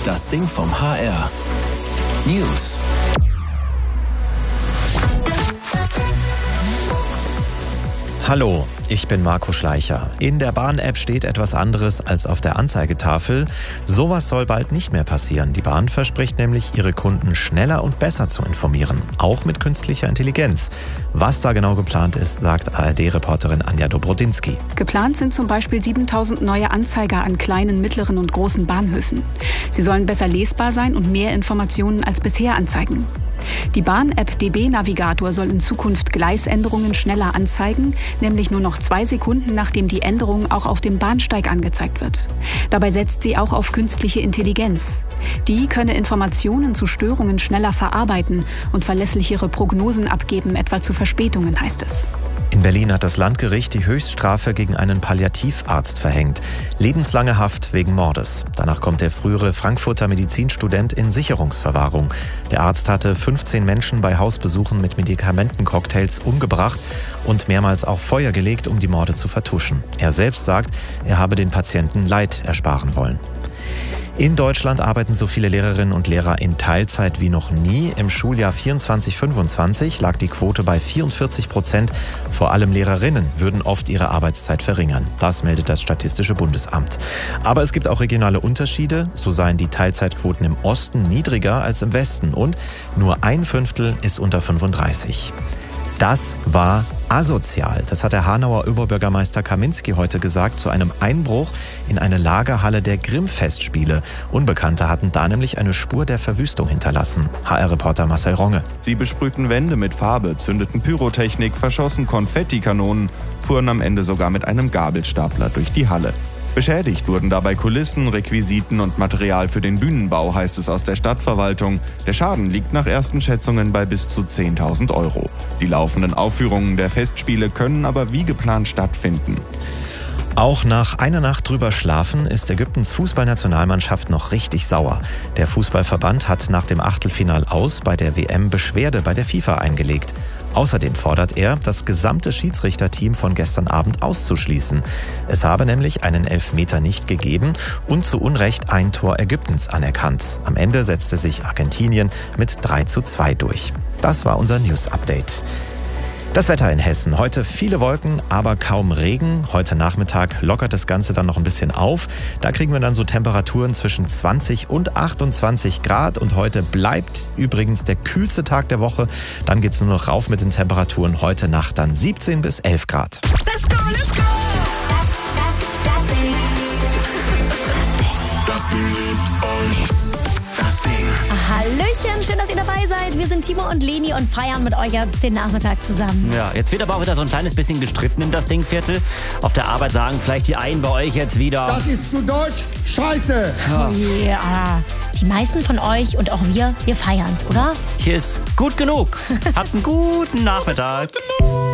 Das Ding vom HR. News. Hallo, ich bin Marco Schleicher. In der Bahn-App steht etwas anderes als auf der Anzeigetafel. Sowas soll bald nicht mehr passieren. Die Bahn verspricht nämlich, ihre Kunden schneller und besser zu informieren. Auch mit künstlicher Intelligenz. Was da genau geplant ist, sagt ARD-Reporterin Anja Dobrodinsky. Geplant sind zum Beispiel 7.000 neue Anzeiger an kleinen, mittleren und großen Bahnhöfen. Sie sollen besser lesbar sein und mehr Informationen als bisher anzeigen. Die Bahn-App DB Navigator soll in Zukunft Gleisänderungen schneller anzeigen, nämlich nur noch 2 Sekunden, nachdem die Änderung auch auf dem Bahnsteig angezeigt wird. Dabei setzt sie auch auf künstliche Intelligenz. Die könne Informationen zu Störungen schneller verarbeiten und verlässlichere Prognosen abgeben, etwa zu Verspätungen, heißt es. In Berlin hat das Landgericht die Höchststrafe gegen einen Palliativarzt verhängt. Lebenslange Haft wegen Mordes. Danach kommt der frühere Frankfurter Medizinstudent in Sicherungsverwahrung. Der Arzt hatte 15 Menschen bei Hausbesuchen mit Medikamentencocktails umgebracht und mehrmals auch Feuer gelegt, um die Morde zu vertuschen. Er selbst sagt, er habe den Patienten Leid ersparen wollen. In Deutschland arbeiten so viele Lehrerinnen und Lehrer in Teilzeit wie noch nie. Im Schuljahr 24/25 lag die Quote bei 44%. Vor allem Lehrerinnen würden oft ihre Arbeitszeit verringern. Das meldet das Statistische Bundesamt. Aber es gibt auch regionale Unterschiede. So seien die Teilzeitquoten im Osten niedriger als im Westen und nur 1/5 ist unter 35. Das war asozial. Das hat der Hanauer Oberbürgermeister Kaminski heute gesagt zu einem Einbruch in eine Lagerhalle der Grimm-Festspiele. Unbekannte hatten da nämlich eine Spur der Verwüstung hinterlassen. HR-Reporter Marcel Ronge. Sie besprühten Wände mit Farbe, zündeten Pyrotechnik, verschossen Konfettikanonen, fuhren am Ende sogar mit einem Gabelstapler durch die Halle. Beschädigt wurden dabei Kulissen, Requisiten und Material für den Bühnenbau, heißt es aus der Stadtverwaltung. Der Schaden liegt nach ersten Schätzungen bei bis zu 10.000 €. Die laufenden Aufführungen der Festspiele können aber wie geplant stattfinden. Auch nach einer Nacht drüber schlafen ist Ägyptens Fußballnationalmannschaft noch richtig sauer. Der Fußballverband hat nach dem Achtelfinal aus bei der WM Beschwerde bei der FIFA eingelegt. Außerdem fordert er, das gesamte Schiedsrichterteam von gestern Abend auszuschließen. Es habe nämlich einen Elfmeter nicht gegeben und zu Unrecht ein Tor Ägyptens anerkannt. Am Ende setzte sich Argentinien mit 3:2 durch. Das war unser News-Update. Das Wetter in Hessen. Heute viele Wolken, aber kaum Regen. Heute Nachmittag lockert das Ganze dann noch ein bisschen auf. Da kriegen wir dann so Temperaturen zwischen 20 und 28 Grad. Und heute bleibt übrigens der kühlste Tag der Woche. Dann geht es nur noch rauf mit den Temperaturen. Heute Nacht dann 17 bis 11 Grad. Let's go, let's go! Das Ding liebt euch. Das Ding. Hallöchen, schön, dass ihr dabei seid. Wir sind Timo und Leni und feiern mit euch jetzt den Nachmittag zusammen. Ja, jetzt wird aber auch wieder so ein kleines bisschen gestritten in das Dingviertel. Auf der Arbeit sagen vielleicht die einen bei euch jetzt wieder: Das ist zu Deutsch Scheiße. Ja, die meisten von euch und auch wir feiern's, oder? Hier ist gut genug. Habt einen guten Nachmittag.